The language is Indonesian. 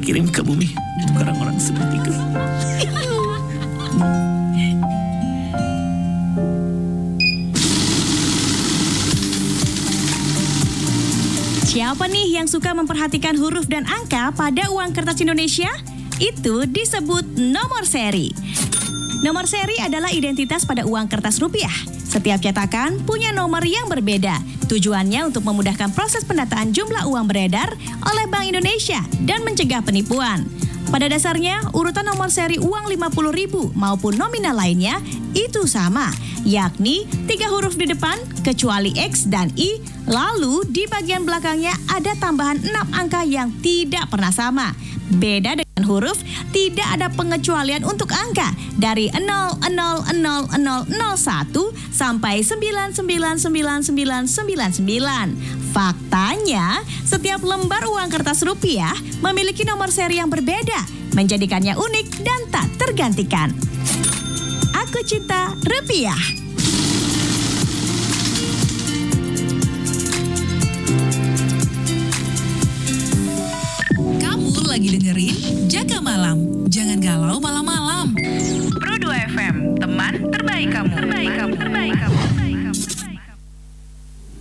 kirim ke bumi untuk orang-orang seperti kamu. Siapa nih yang suka memperhatikan huruf dan angka pada uang kertas Indonesia? Itu disebut nomor seri. Nomor seri adalah identitas pada uang kertas rupiah. Setiap cetakan punya nomor yang berbeda. Tujuannya untuk memudahkan proses pendataan jumlah uang beredar oleh Bank Indonesia dan mencegah penipuan. Pada dasarnya, urutan nomor seri uang 50.000 maupun nominal lainnya itu sama, yakni 3 huruf di depan kecuali X dan I, lalu di bagian belakangnya ada tambahan 6 angka yang tidak pernah sama. Beda dengan huruf, tidak ada pengecualian untuk angka dari 000001 sampai 999999. Faktanya, setiap lembar uang kertas rupiah memiliki nomor seri yang berbeda, menjadikannya unik dan tak tergantikan. Aku cinta rupiah. Kamu lagi dengerin Jaga Malam. Jangan galau